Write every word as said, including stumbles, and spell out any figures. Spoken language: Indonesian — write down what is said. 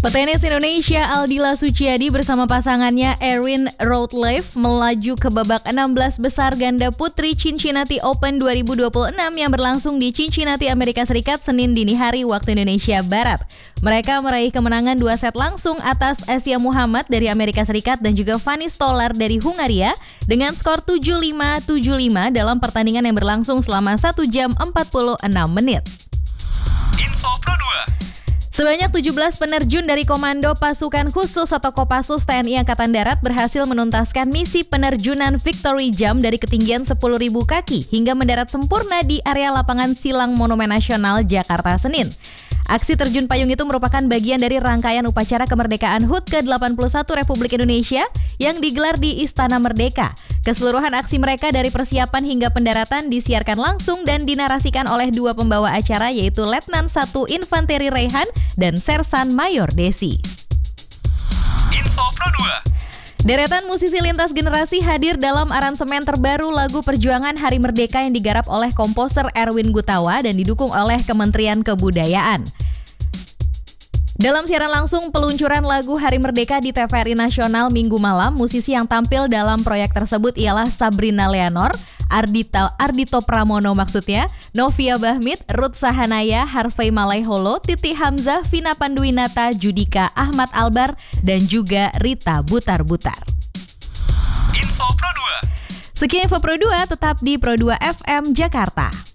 Petenis Indonesia Aldila Suciadi bersama pasangannya Erin Routliffe melaju ke babak enam belas besar ganda putri Cincinnati Open dua ribu dua puluh enam yang berlangsung di Cincinnati, Amerika Serikat, Senin dini hari waktu Indonesia Barat. Mereka meraih kemenangan dua set langsung atas Asia Muhammad dari Amerika Serikat dan juga Fanny Stolar dari Hungaria dengan skor tujuh lima tujuh lima dalam pertandingan yang berlangsung selama satu jam empat puluh enam menit. Info Pro dua. Sebanyak tujuh belas penerjun dari Komando Pasukan Khusus atau Kopassus T N I Angkatan Darat berhasil menuntaskan misi penerjunan Victory Jump dari ketinggian sepuluh ribu kaki hingga mendarat sempurna di area lapangan Silang Monumen Nasional, Jakarta, Senin. Aksi terjun payung itu merupakan bagian dari rangkaian upacara kemerdekaan H U T ke delapan puluh satu Republik Indonesia yang digelar di Istana Merdeka. Keseluruhan aksi mereka dari persiapan hingga pendaratan disiarkan langsung dan dinarasikan oleh dua pembawa acara, yaitu Letnan satu Infanteri Rehan dan Sersan Mayor Desi. Info Pro dua. Deretan musisi lintas generasi hadir dalam aransemen terbaru lagu Perjuangan Hari Merdeka yang digarap oleh komposer Erwin Gutawa dan didukung oleh Kementerian Kebudayaan. Dalam siaran langsung peluncuran lagu Hari Merdeka di T V R I Nasional Minggu malam, musisi yang tampil dalam proyek tersebut ialah Sabrina Leonor, Ardito, Ardito Pramono maksudnya, Novia Bahmit, Ruth Sahanaya, Harvey Malaiholo, Titi Hamzah, Vina Panduwinata, Judika Ahmad Albar, dan juga Rita Butar-Butar. Info Pro dua. Sekian Info Pro dua, tetap di Pro dua F M Jakarta.